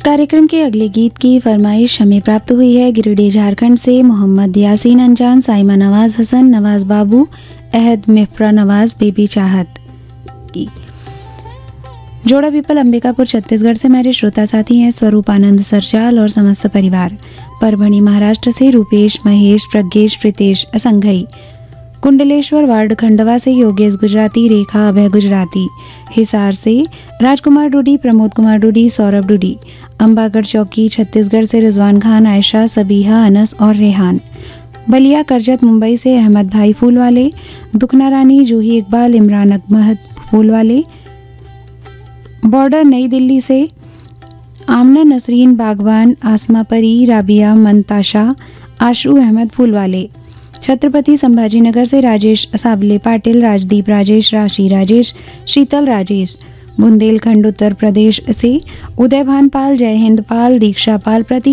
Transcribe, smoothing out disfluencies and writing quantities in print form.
कार्यक्रम के अगले गीत की फरमाइश हमें प्राप्त हुई है गिरिडीह झारखंड से मोहम्मद यासीन अंजान, साइमा नवाज हसन, नवाज बाबू, अहद मिफ्रा नवाज, बेबी चाहत की। जोड़ा पीपल अंबिकापुर छत्तीसगढ़ से हमारे श्रोता साथी हैं स्वरूप आनंद सरचाल और समस्त परिवार। परभणी महाराष्ट्र से रूपेश महेश प्रज्ञेश प्रीतेश असंघई। कुंडलेश्वर वार्ड खंडवा से योगेश गुजराती, रेखा अभय गुजराती। हिसार से राजकुमार डूडी, प्रमोद कुमार डूडी, सौरभ डूडी। अंबागढ़ चौकी छत्तीसगढ़ से रिजवान खान, आयशा, सबीहा, अनस और रेहान। बलिया करजत मुंबई से अहमद भाई फूलवाले, दुखना रानी, जूही इकबाल, इमरान अहमद फूलवाले। बॉर्डर नई दिल्ली से आमना नसरीन बागवान, आसमा परी, राबिया मंताशा, आशरू अहमद फूलवाले। छत्रपति संभाजीनगर से राजेश साबले पाटिल, राजदीप राजेश, राशि राजेश, शीतल राजेश। बुंदेलखंड उत्तर प्रदेश से उदय भानपाल, जय हिंद पाल, दीक्षा पाल, प्रतीक